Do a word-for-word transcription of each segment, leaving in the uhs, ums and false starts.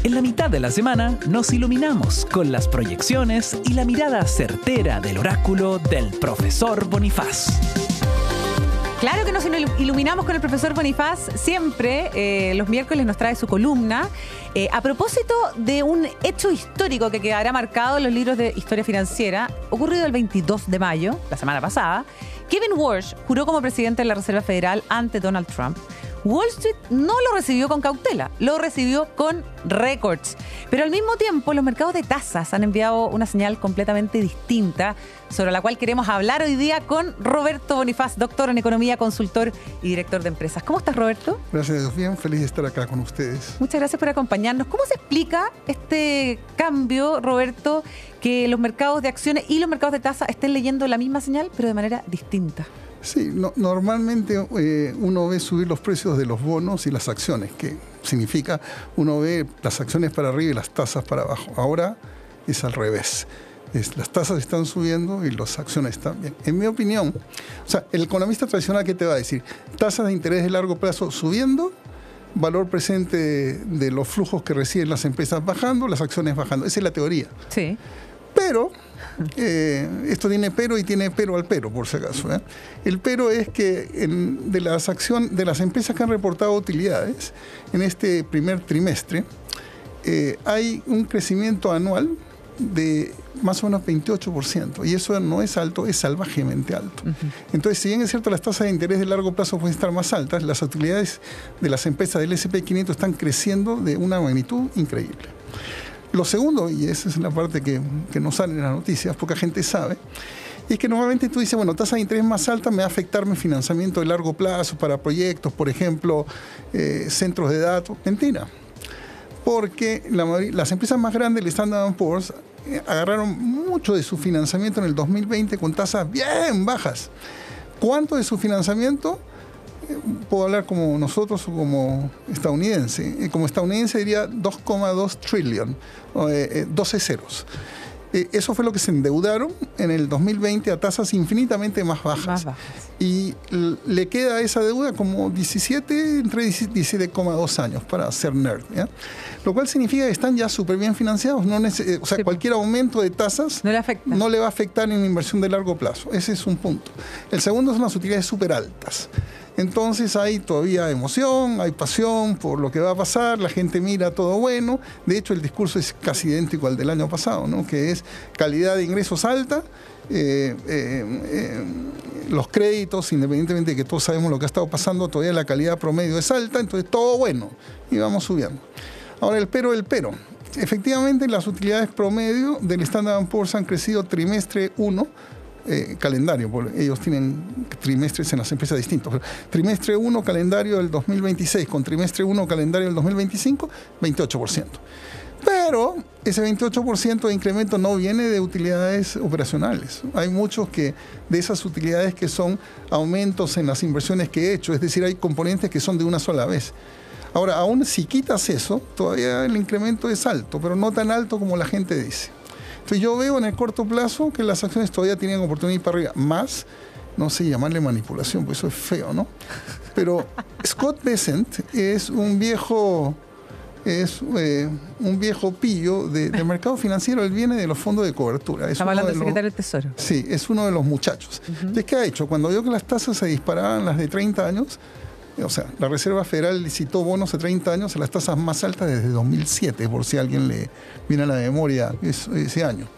En la mitad de la semana nos iluminamos con las proyecciones y la mirada certera del oráculo del profesor Bonifaz. Claro que nos iluminamos con el profesor Bonifaz. Siempre eh, los miércoles nos trae su columna eh, a propósito de un hecho histórico que quedará marcado en los libros de historia financiera, ocurrido el veintidós de mayo, la semana pasada. Kevin Warsh juró como presidente de la Reserva Federal ante Donald Trump. Wall Street no lo recibió con cautela, lo recibió con récords. Pero al mismo tiempo, los mercados de tasas han enviado una señal completamente distinta, sobre la cual queremos hablar hoy día con Roberto Bonifaz, doctor en economía, consultor y director de empresas. ¿Cómo estás, Roberto? Gracias, Dios, bien, feliz de estar acá con ustedes. Muchas gracias por acompañarnos. ¿Cómo se explica este cambio, Roberto, que los mercados de acciones y los mercados de tasas estén leyendo la misma señal, pero de manera distinta? Sí, no, normalmente eh, uno ve subir los precios de los bonos y las acciones, que significa uno ve las acciones para arriba y las tasas para abajo. Ahora es al revés. Es, las tasas están subiendo y las acciones también. En mi opinión, o sea, el economista tradicional, ¿qué te va a decir? Tasas de interés de largo plazo subiendo, valor presente de, de los flujos que reciben las empresas bajando, las acciones bajando. Esa es la teoría. Sí. Pero, eh, esto tiene pero y tiene pero al pero, por si acaso. ¿eh? El pero es que en, de, las acción, de las empresas que han reportado utilidades en este primer trimestre, eh, hay un crecimiento anual de más o menos veintiocho por ciento. Y eso no es alto, es salvajemente alto. Uh-huh. Entonces, si bien es cierto las tasas de interés de largo plazo pueden estar más altas, las utilidades de las empresas del ese and pe quinientos están creciendo de una magnitud increíble. Lo segundo, y esa es la parte que, que no sale en las noticias, poca gente sabe, es que normalmente tú dices, bueno, tasa de interés más alta me va a afectar mi financiamiento de largo plazo para proyectos, por ejemplo, eh, centros de datos. Mentira. Porque la mayoría, las empresas más grandes, el Standard and Poor's, eh, agarraron mucho de su financiamiento en el dos mil veinte con tasas bien bajas. ¿Cuánto de su financiamiento? Puedo hablar como nosotros o como estadounidense. Como estadounidense diría dos coma dos trillion, eh, doce ceros. Eh, eso fue lo que se endeudaron en el dos mil veinte a tasas infinitamente más bajas. Más bajas. Y le queda a esa deuda como diecisiete, entre diecisiete coma dos años para ser nerd. ¿ya? Lo cual significa que están ya súper bien financiados. No neces- o sea, sí, cualquier aumento de tasas no le, afecta. no le va a afectar en la inversión de largo plazo. Ese es un punto. El segundo son las utilidades súper altas. Entonces hay todavía emoción, hay pasión por lo que va a pasar, la gente mira todo bueno. De hecho, el discurso es casi idéntico al del año pasado, ¿no? Que es calidad de ingresos alta, eh, eh, eh, los créditos, independientemente de que todos sabemos lo que ha estado pasando, todavía la calidad promedio es alta, entonces todo bueno y vamos subiendo. Ahora el pero, el pero. Efectivamente, las utilidades promedio del Standard and Poor's han crecido trimestre uno, Eh, calendario, porque ellos tienen trimestres en las empresas distintos. Pero trimestre uno, calendario del dos mil veintiséis, con trimestre uno, calendario del dos mil veinticinco, veintiocho por ciento. Pero ese veintiocho por ciento de incremento no viene de utilidades operacionales. Hay muchos que de esas utilidades que son aumentos en las inversiones que he hecho, es decir, hay componentes que son de una sola vez. Ahora, aún si quitas eso, todavía el incremento es alto, pero no tan alto como la gente dice. Entonces yo veo en el corto plazo que las acciones todavía tienen oportunidad de ir para arriba. Más, no sé llamarle manipulación, porque eso es feo, ¿no? Pero Scott Bessent es un viejo, es, eh, un viejo pillo de, del mercado financiero. Él viene de los fondos de cobertura. Es Estamos hablando del de secretario del Tesoro. Sí, es uno de los muchachos. Uh-huh. Entonces, ¿qué ha hecho? Cuando vio que las tasas se disparaban, las de treinta años, o sea, la Reserva Federal licitó bonos de treinta años a las tasas más altas desde dos mil siete, por si a alguien le viene a la memoria ese, ese año.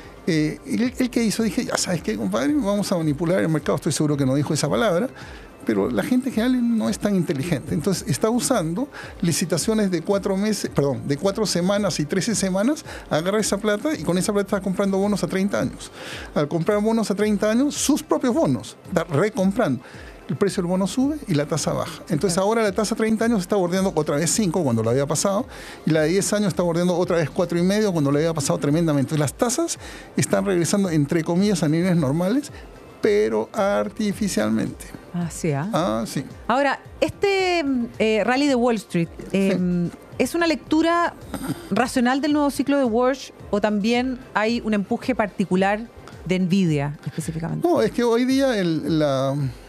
Eh, ¿el, ¿El qué hizo? Dije, ya sabes qué, compadre, vamos a manipular el mercado. Estoy seguro que no dijo esa palabra, pero la gente en general no es tan inteligente. Entonces, está usando licitaciones de cuatro meses, perdón, de cuatro semanas y trece semanas, agarra esa plata y con esa plata está comprando bonos a treinta años. Al comprar bonos a treinta años, sus propios bonos, está recomprando. El precio del bono sube y la tasa baja. Entonces ahora la tasa a treinta años está bordeando otra vez cinco cuando lo había pasado, y la de diez años está bordeando otra vez cuatro y medio cuando lo había pasado tremendamente. Entonces las tasas están regresando, entre comillas, a niveles normales, pero artificialmente. Ah, sí, ¿ah? Ah, sí. Ahora, este eh, rally de Wall Street, eh, sí. ¿es una lectura racional del nuevo ciclo de Warsh o también hay un empuje particular de Nvidia específicamente? No, es que hoy día el, la...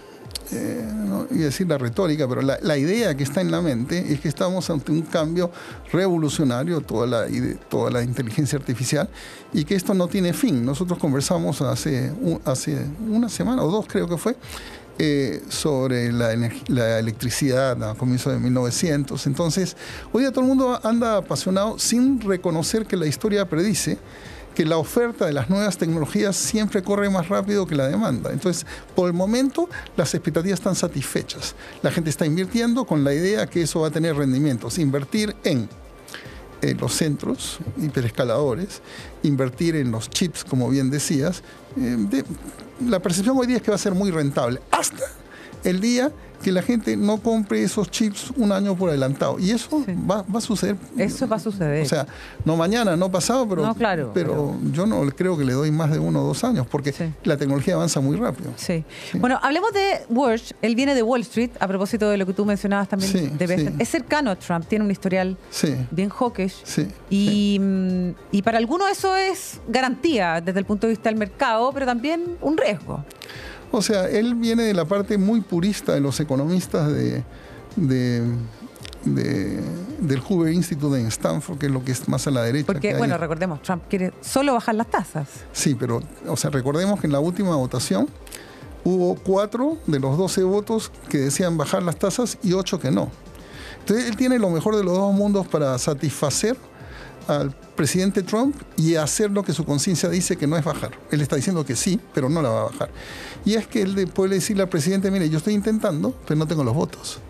eh, no iba a decir la retórica, pero la, la idea que está en la mente es que estamos ante un cambio revolucionario, toda la, toda la inteligencia artificial, y que esto no tiene fin. Nosotros conversamos hace, un, hace una semana o dos, creo que fue, Eh, sobre la, la electricidad a comienzos de mil novecientos. Entonces, hoy día todo el mundo anda apasionado sin reconocer que la historia predice que la oferta de las nuevas tecnologías siempre corre más rápido que la demanda. Entonces, por el momento, las expectativas están satisfechas. La gente está invirtiendo con la idea que eso va a tener rendimientos. Invertir en eh, los centros hiperescaladores, invertir en los chips, como bien decías, eh, de, la percepción hoy día es que va a ser muy rentable, hasta el día que la gente no compre esos chips un año por adelantado. Y eso sí. va, va a suceder. Eso va a suceder. O sea, no mañana, no pasado, pero, no, claro, pero, pero yo no creo que le doy más de uno o dos años, porque sí. la tecnología avanza muy rápido. Sí. sí. Bueno, hablemos de Walsh. Él viene de Wall Street, a propósito de lo que tú mencionabas también sí, de Best. Sí. Es cercano a Trump, tiene un historial sí. bien hawkish. Sí. Y, sí. y para algunos eso es garantía desde el punto de vista del mercado, pero también un riesgo. O sea, él viene de la parte muy purista de los economistas de, de, de, del Hoover Institute en Stanford, que es lo que es más a la derecha. Porque, bueno, recordemos, Trump quiere solo bajar las tasas. Sí, pero, o sea, recordemos que en la última votación hubo cuatro de los doce votos que decían bajar las tasas y ocho que no. Entonces, él tiene lo mejor de los dos mundos para satisfacer al presidente Trump y hacer lo que su conciencia dice que no es bajar. Él está diciendo que sí, pero no la va a bajar. Y es que él puede decirle al presidente, mire, yo estoy intentando, pero no tengo los votos.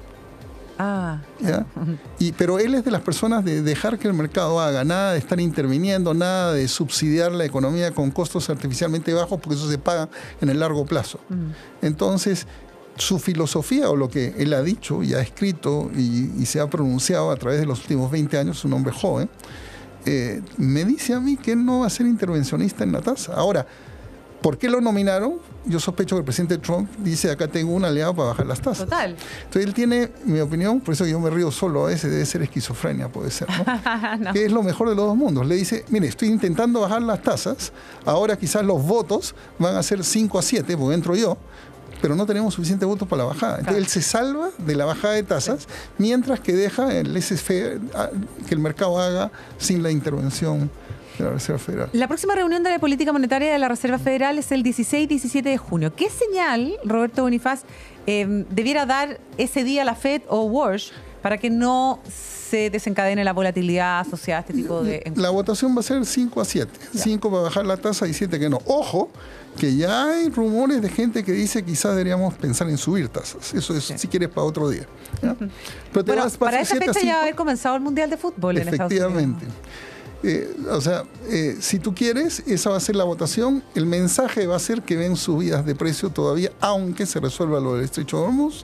Ah. ¿Ya? Y, pero él es de las personas de dejar que el mercado haga, nada de estar interviniendo, nada de subsidiar la economía con costos artificialmente bajos, porque eso se paga en el largo plazo. Mm. Entonces, su filosofía, o lo que él ha dicho y ha escrito y, y se ha pronunciado a través de los últimos veinte años, un hombre joven, Eh, me dice a mí que él no va a ser intervencionista en la tasa. Ahora, ¿por qué lo nominaron? Yo sospecho que el presidente Trump dice, acá tengo un aliado para bajar las tasas. Total. Entonces él tiene, mi opinión, por eso yo me río solo a veces, debe ser esquizofrenia, puede ser, ¿no? no. Que es lo mejor de los dos mundos. Le dice, mire, estoy intentando bajar las tasas, ahora quizás los votos van a ser cinco a siete, porque entro yo, pero no tenemos suficientes votos para la bajada. Entonces claro. él se salva de la bajada de tasas, sí. mientras que deja el laissez-faire que el mercado haga sin la intervención de la Reserva Federal. La próxima reunión de la política monetaria de la Reserva Federal es el dieciséis y diecisiete de junio. ¿Qué señal, Roberto Bonifaz, eh, debiera dar ese día la Fed o Walsh para que no se desencadene la volatilidad asociada a este tipo de... La votación va a ser cinco a siete. cinco para bajar la tasa y siete que no. Ojo, que ya hay rumores de gente que dice quizás deberíamos pensar en subir tasas. Eso es, sí. si quieres, para otro día. ¿Ya? Pero te bueno, vas, vas para esa fecha ya va a haber comenzado el Mundial de Fútbol en Estados Unidos. Efectivamente. Eh, o sea, eh, si tú quieres, esa va a ser la votación. El mensaje va a ser que ven subidas de precio todavía, aunque se resuelva lo del Estrecho de Hormuz.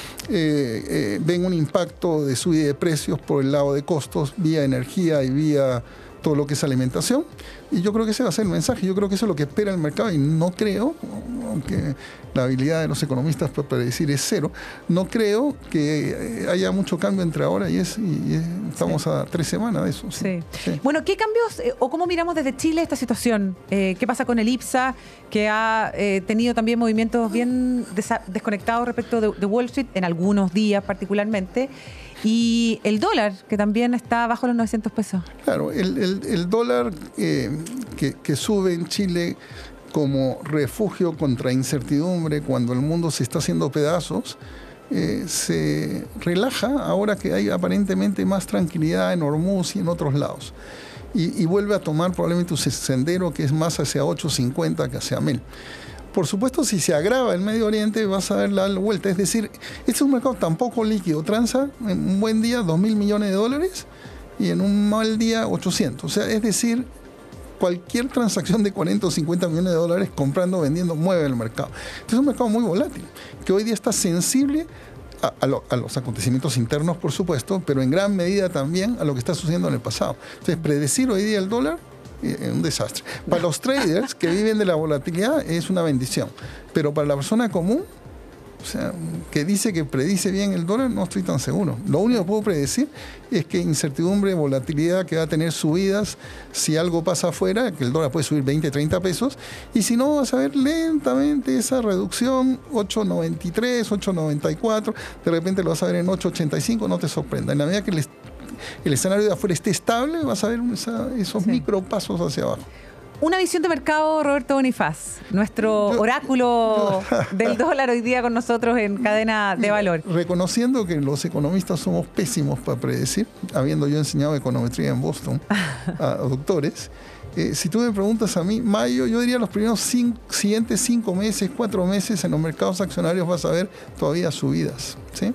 Eh, eh, ven un impacto de subida de precios por el lado de costos, vía energía y vía todo lo que es alimentación. Y yo creo que ese va a ser el mensaje. Yo creo que eso es lo que espera el mercado y no creo, aunque la habilidad de los economistas para predecir es cero, no creo que haya mucho cambio entre ahora y, es, y es, estamos sí. a tres semanas de eso. Sí. Sí. Sí. Bueno, ¿qué cambios eh, o cómo miramos desde Chile esta situación? Eh, ¿Qué pasa con el IPSA, que ha eh, tenido también movimientos bien desa- desconectados respecto de, de Wall Street en algunos días particularmente? Y el dólar, que también está bajo los novecientos pesos. Claro, el, el, el dólar eh, que, que sube en Chile como refugio contra incertidumbre cuando el mundo se está haciendo pedazos, eh, se relaja ahora que hay aparentemente más tranquilidad en Hormuz y en otros lados. Y, y vuelve a tomar probablemente un sendero que es más hacia ocho cincuenta que hacia mil. Por supuesto, si se agrava el Medio Oriente, vas a dar la vuelta. Es decir, este es un mercado tan poco líquido. Transa en un buen día dos mil millones de dólares y en un mal día ochocientos. O sea, es decir, cualquier transacción de cuarenta o cincuenta millones de dólares comprando o vendiendo mueve el mercado. Entonces es un mercado muy volátil, que hoy día está sensible a, a, lo, a los acontecimientos internos, por supuesto, pero en gran medida también a lo que está sucediendo en el pasado. Entonces, predecir hoy día el dólar es un desastre. Para los traders que viven de la volatilidad es una bendición, pero para la persona común O sea, que dice que predice bien el dólar, no estoy tan seguro. Lo único que puedo predecir es que incertidumbre, volatilidad, que va a tener subidas si algo pasa afuera, que el dólar puede subir veinte, treinta pesos, y si no, vas a ver lentamente esa reducción, ocho noventa y tres, ocho noventa y cuatro, de repente lo vas a ver en ocho ochenta y cinco, no te sorprenda. En la medida que el, el escenario de afuera esté estable, vas a ver esa, esos sí. micro pasos hacia abajo. Una visión de mercado, Roberto Bonifaz, nuestro yo, oráculo yo, del dólar hoy día con nosotros en Cadena de Valor. Reconociendo que los economistas somos pésimos para predecir, habiendo yo enseñado econometría en Boston a doctores, eh, si tú me preguntas a mí, mayo, yo diría los primeros cinco, siguientes cinco meses, cuatro meses en los mercados accionarios vas a ver todavía subidas, ¿sí?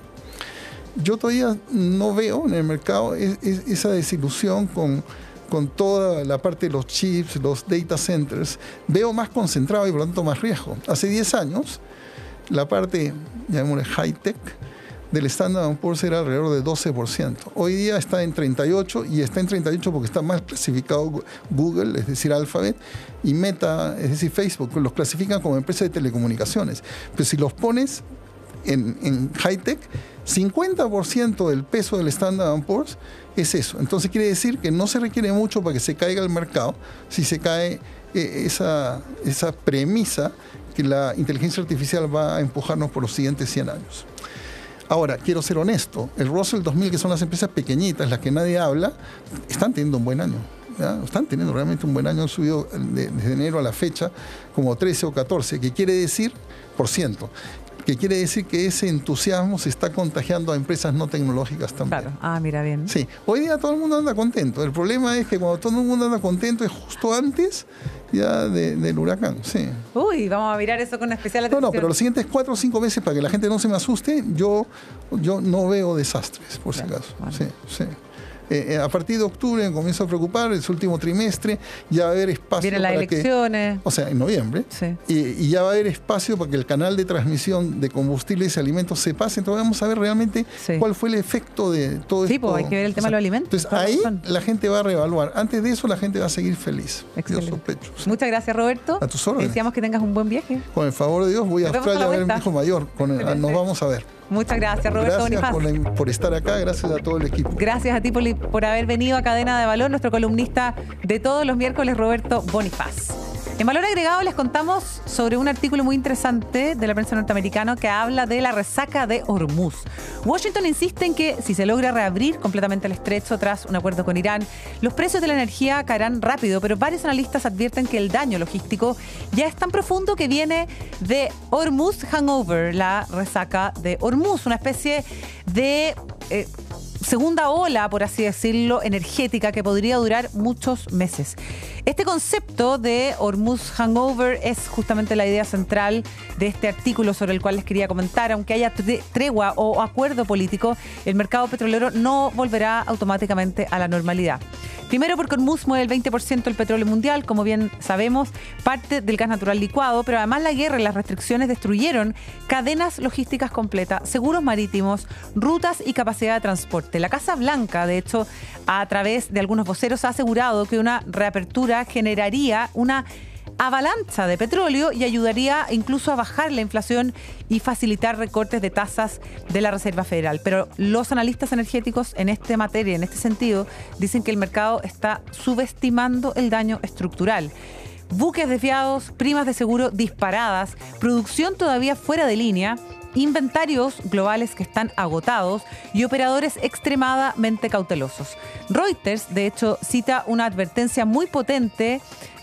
Yo todavía no veo en el mercado es, es, esa desilusión con... con toda la parte de los chips, los data centers, veo más concentrado y por lo tanto más riesgo. Hace diez años, la parte, llamémosle high-tech, del Standard and Poor's era alrededor de doce por ciento. Hoy día está en treinta y ocho por ciento y está en treinta y ocho por ciento porque está más clasificado Google, es decir, Alphabet, y Meta, es decir, Facebook, los clasifican como empresas de telecomunicaciones. Pero si los pones en, en high-tech, cincuenta por ciento del peso del Standard and Poor's es eso. Entonces quiere decir que no se requiere mucho para que se caiga el mercado si se cae eh, esa, esa premisa que la inteligencia artificial va a empujarnos por los siguientes cien años. Ahora, quiero ser honesto, el Russell dos mil, que son las empresas pequeñitas, las que nadie habla, están teniendo un buen año. ¿Ya? Están teniendo realmente un buen año, han subido de, desde enero a la fecha como trece o catorce, que quiere decir por ciento. Que quiere decir que ese entusiasmo se está contagiando a empresas no tecnológicas también. Claro, ah, mira bien. Sí, hoy día todo el mundo anda contento. El problema es que cuando todo el mundo anda contento es justo antes ya de, del huracán, sí. Uy, vamos a mirar eso con especial atención. No, no, pero los siguientes cuatro o cinco meses, para que la gente no se me asuste, yo, yo no veo desastres, por claro, si acaso. Bueno. Sí, sí. Eh, a partir de octubre me comienzo a preocupar, es último trimestre, ya va a haber espacio Vienen las para elecciones. Que, o sea, en noviembre, sí. y, y ya va a haber espacio para que el canal de transmisión de combustibles y alimentos se pase. Entonces vamos a ver realmente sí. cuál fue el efecto de todo sí, esto. Sí, pues hay que ver el tema o sea, de los alimentos. Entonces ahí razón. La gente va a reevaluar. Antes de eso la gente va a seguir feliz. Excelente. Yo sospecho. Sí. Muchas gracias, Roberto. A tus órdenes. Deseamos que tengas un buen viaje. Con el favor de Dios voy a Australia a ver a mi hijo mayor. Con el, nos vamos a ver. Muchas gracias, Roberto Bonifaz. Gracias por, por estar acá, gracias a todo el equipo. Gracias a ti por, por haber venido a Cadena de Valor, nuestro columnista de todos los miércoles, Roberto Bonifaz. En Valor Agregado les contamos sobre un artículo muy interesante de la prensa norteamericana que habla de la resaca de Hormuz. Washington insiste en que si se logra reabrir completamente el estrecho tras un acuerdo con Irán, los precios de la energía caerán rápido, pero varios analistas advierten que el daño logístico ya es tan profundo que viene de Hormuz Hangover, la resaca de Hormuz, una especie de... Eh, segunda ola, por así decirlo, energética que podría durar muchos meses. Este concepto de Hormuz Hangover es justamente la idea central de este artículo sobre el cual les quería comentar. Aunque haya tregua o acuerdo político, el mercado petrolero no volverá automáticamente a la normalidad. Primero porque Hormuz mueve el veinte por ciento del petróleo mundial, como bien sabemos, parte del gas natural licuado, pero además la guerra y las restricciones destruyeron cadenas logísticas completas, seguros marítimos, rutas y capacidad de transporte. La Casa Blanca, de hecho, a través de algunos voceros ha asegurado que una reapertura generaría una avalancha de petróleo y ayudaría incluso a bajar la inflación y facilitar recortes de tasas de la Reserva Federal. Pero los analistas energéticos en esta materia, en este sentido, dicen que el mercado está subestimando el daño estructural. Buques desviados, primas de seguro disparadas, producción todavía fuera de línea, inventarios globales que están agotados y operadores extremadamente cautelosos. Reuters, de hecho, cita una advertencia muy potente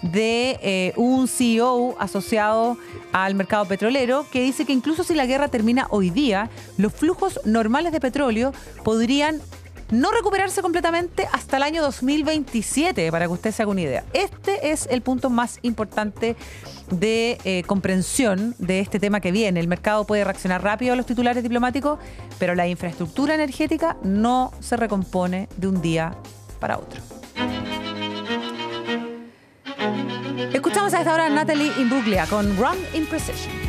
de eh, un C E O asociado al mercado petrolero que dice que incluso si la guerra termina hoy día, los flujos normales de petróleo podrían no recuperarse completamente hasta el año dos mil veintisiete, para que usted se haga una idea. Este es el punto más importante de eh, comprensión de este tema que viene. El mercado puede reaccionar rápido a los titulares diplomáticos, pero la infraestructura energética no se recompone de un día para otro. Escuchamos a esta hora a Natalie Imbruglia con Run in Precision.